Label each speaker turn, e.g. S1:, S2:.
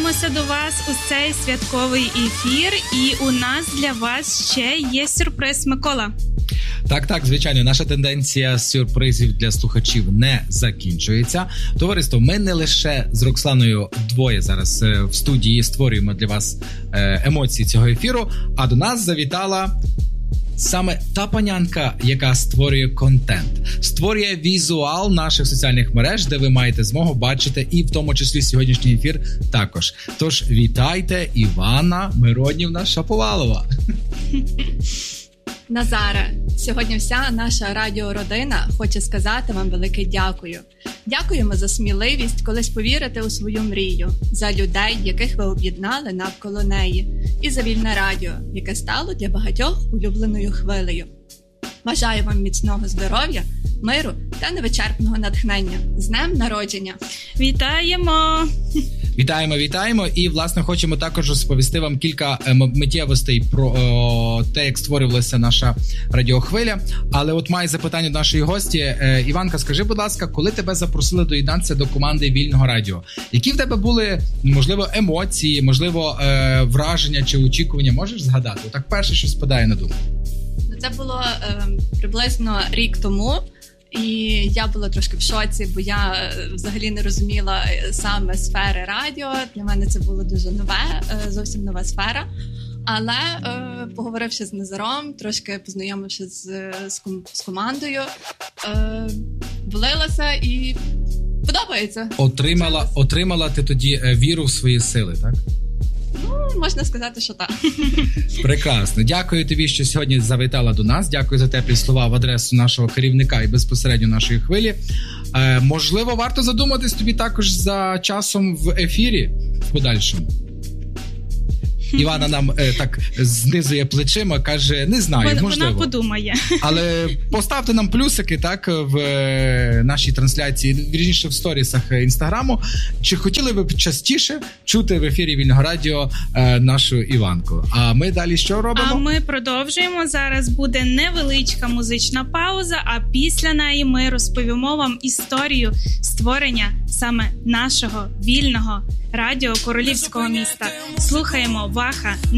S1: повертаємося до вас у цей святковий ефір, і у нас для вас ще є сюрприз. Микола.
S2: Так, звичайно, наша тенденція сюрпризів для слухачів не закінчується. Товариство, ми не лише з Роксаною двоє зараз в студії створюємо для вас емоції цього ефіру, а до нас завітала саме та панянка, яка створює контент, створює візуал наших соціальних мереж, де ви маєте змогу бачити і в тому числі сьогоднішній ефір також. Тож вітайте, Івана Миронівна Шаповалова.
S3: Назаре, сьогодні вся наша радіородина хоче сказати вам велике дякую. Дякуємо за сміливість колись повірити у свою мрію, за людей, яких ви об'єднали навколо неї, і за вільне радіо, яке стало для багатьох улюбленою хвилею. Бажаю вам міцного здоров'я, миру та невичерпного натхнення. З днем народження!
S1: Вітаємо!
S2: Вітаємо. І, власне, хочемо також розповісти вам кілька миттєвостей про те, як створювалася наша радіохвиля. Але от маю запитання до нашої гості. Іванка, скажи, будь ласка, коли тебе запросили доєднатися до команди Вільного радіо? Які в тебе були, можливо, емоції, можливо, враження чи очікування? Можеш згадати? Отак перше, що спадає на думку.
S3: Це було приблизно рік тому. І я була трошки в шоці, бо я взагалі не розуміла саме сфери радіо. Для мене це було дуже нове, зовсім нова сфера. Але поговоривши з Назаром, трошки познайомившись з командою, влилася і подобається.
S2: Отримала ти тоді віру в свої сили, так?
S3: Ну, можна сказати, що так.
S2: Прекрасно. Дякую тобі, що сьогодні завітала до нас. Дякую за теплі слова в адресу нашого керівника і безпосередньо нашої хвилі. Можливо, варто задуматись тобі також за часом в ефірі в подальшому. Івана нам так знизує плечима, каже, не знаю, можливо.
S1: Вона подумає.
S2: Але поставте нам плюсики, так, в нашій трансляції, вірніше в сторісах Інстаграму. Чи хотіли ви б частіше чути в ефірі Вільного радіо нашу Іванку? А ми далі що робимо?
S1: А ми продовжуємо. Зараз буде невеличка музична пауза, а після неї ми розповімо вам історію створення саме нашого Вільного радіо Королівського міста. Слухаємо Ваха.